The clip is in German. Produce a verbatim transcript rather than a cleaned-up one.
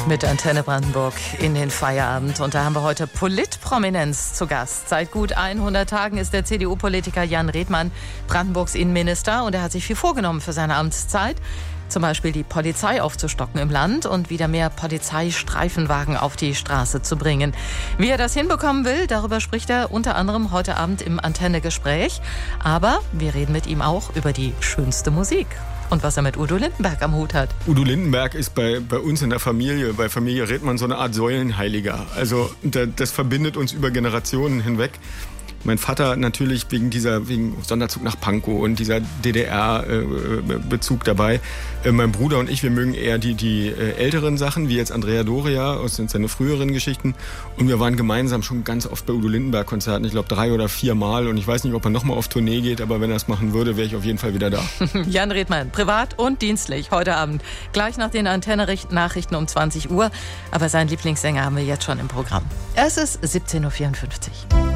Mit Antenne Brandenburg in den Feierabend. Und da haben wir heute Politprominenz zu Gast. Seit gut hundert Tagen ist der C D U-Politiker Jan Redmann Brandenburgs Innenminister. Und er hat sich viel vorgenommen für seine Amtszeit. Zum Beispiel die Polizei aufzustocken im Land und wieder mehr Polizeistreifenwagen auf die Straße zu bringen. Wie er das hinbekommen will, darüber spricht er unter anderem heute Abend im Antenne-Gespräch. Aber wir reden mit ihm auch über die schönste Musik. Und was er mit Udo Lindenberg am Hut hat. Udo Lindenberg ist bei, bei uns in der Familie, bei Familie Redmann, so eine Art Säulenheiliger. Also das verbindet uns über Generationen hinweg. Mein Vater natürlich wegen dieser wegen Sonderzug nach Pankow und dieser D D R-Bezug dabei. Mein Bruder und ich, wir mögen eher die, die älteren Sachen, wie jetzt Andrea Doria aus seinen früheren Geschichten. Und wir waren gemeinsam schon ganz oft bei Udo Lindenberg-Konzerten. Ich glaube drei oder vier Mal. Und ich weiß nicht, ob er nochmal auf Tournee geht, aber wenn er es machen würde, wäre ich auf jeden Fall wieder da. Jan Redmann, privat und dienstlich, heute Abend. Gleich nach den Antenne-Nachrichten um zwanzig Uhr. Aber seinen Lieblingssänger haben wir jetzt schon im Programm. Es ist siebzehn Uhr vierundfünfzig.